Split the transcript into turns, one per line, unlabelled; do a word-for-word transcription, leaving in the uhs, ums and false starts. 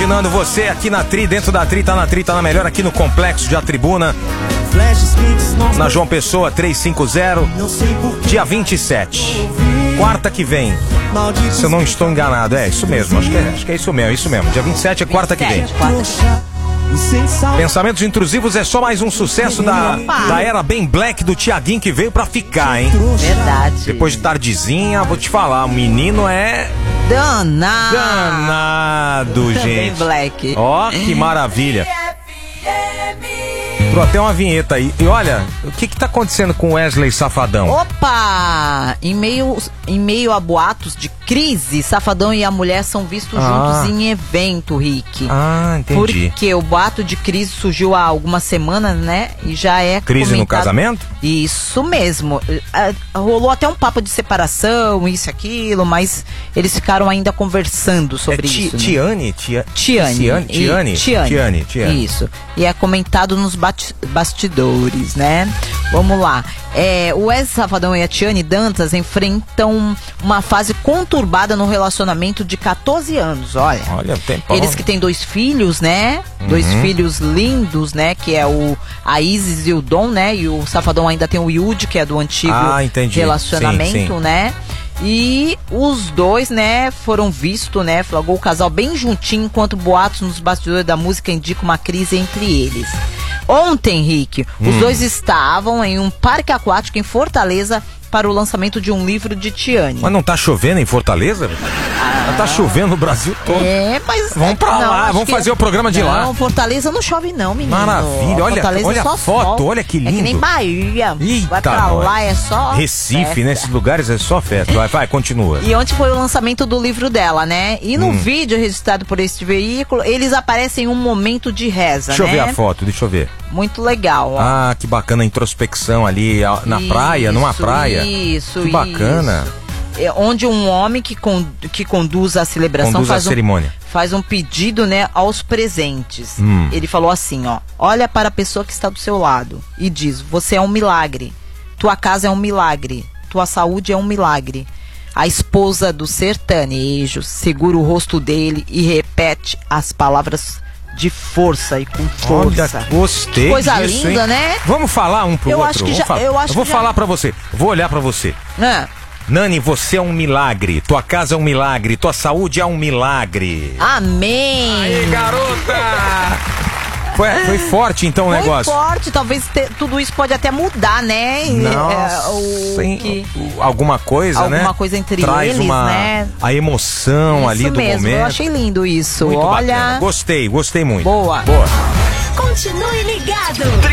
imaginando você aqui na Tri, dentro da Tri, tá na Tri, tá na melhor, aqui no Complexo de A Tribuna, na João Pessoa trezentos e cinquenta, dia vinte e sete, quarta que vem. Se eu não estou enganado, é isso mesmo, acho que é, acho que é isso mesmo, isso mesmo. Dia vinte e sete é quarta que vem. Pensamentos Intrusivos é só mais um sucesso da, da era bem black do Thiaguinho, que veio pra ficar, hein?
Verdade.
Depois de Tardezinha, vou te falar, o menino é...
Danado.
Danado, gente.
Bem black.
Ó, que maravilha. Entrou até uma vinheta aí. E olha, o que que tá acontecendo com Wesley Safadão?
Opa! Em meio, em meio a boatos de crise, Safadão e a mulher são vistos
Ah.
juntos em evento, Rick.
Ah, entendi.
Porque o boato de crise surgiu há algumas semanas, né? E já é
Crise no
comentado...
casamento?
Isso mesmo. Ah, rolou até um papo de separação, isso e aquilo, mas eles ficaram ainda conversando sobre
é ti,
isso. né?
Tiane? Tia,
Tiane.
Tiane?
E-
Tiane?
Tiane.
Tiane, Tiane.
Isso. E é comentado nos bate- bastidores, né? Vamos lá. É, o Wesley Safadão e a Tiane Dantas enfrentam uma fase conturbada no relacionamento de catorze anos, olha.
Olha, tem pau.
Eles que têm dois filhos, né?
Uhum.
Dois filhos lindos, né? Que é o a Isis e o Dom, né? E o Safadão ainda tem o Yudi, que é do antigo
Ah, entendi.
relacionamento,
Sim, sim.
né? E os dois, né, foram vistos, né, flagrou o casal bem juntinho, enquanto boatos nos bastidores da música indicam uma crise entre eles. Ontem, Rick, os
Hum.
dois estavam em um parque aquático em Fortaleza para o lançamento de um livro de Tiane.
Mas não tá chovendo em Fortaleza? Ah. Tá chovendo no Brasil todo.
É, mas...
Vamos pra
não,
lá,
acho
vamos
que-
fazer o programa de
não,
lá.
Não, Fortaleza não chove não, menino.
Maravilha, olha-
Fortaleza
olha
é só
a foto,
sol.
olha que
É que nem
lindo.
Bahia.
Eita,
Vai pra
nós.
lá, é só
Recife,
festa.
nesses lugares é só festa. Vai, vai, continua.
E ontem foi o lançamento do livro dela, né? E no
Hum.
vídeo registrado por este veículo, eles aparecem em um momento de reza,
Deixa eu
né?
ver a foto, deixa eu ver.
Muito legal, ó.
Ah, que bacana a introspecção ali a- na praia, numa
Isso,
praia.
Isso,
Que bacana.
isso. É onde um homem que, con que conduz a celebração
Conduz a
faz, um,
cerimônia.
faz um pedido, né, aos presentes.
Hum.
Ele falou assim, ó: olha para a pessoa que está do seu lado e diz: você é um milagre, tua casa é um milagre, tua saúde é um milagre. A esposa do sertanejo segura o rosto dele e repete as palavras de força e com força.
Olha, gostei
Que coisa
disso,
linda,
hein?
né?
Vamos falar um pro
Eu
outro.
acho que
Vamos
já-
falar.
eu acho
vou
que já-
falar pra você. Vou olhar pra você.
Ah.
Nani, você é um milagre. Tua casa é um milagre. Tua saúde é um milagre.
Amém!
Aí, garota! Foi, foi forte, então, o
Foi
negócio.
forte, talvez te- tudo isso pode até mudar, né?
Nossa,
É, o
hein?
que-
alguma coisa, né?
Alguma coisa entre
Traz
eles,
uma,
né?
a emoção
Isso
ali do
mesmo,
momento.
eu achei lindo isso.
Muito
Olha,
bacana. Gostei, gostei muito.
Boa.
Boa.
Continue ligado.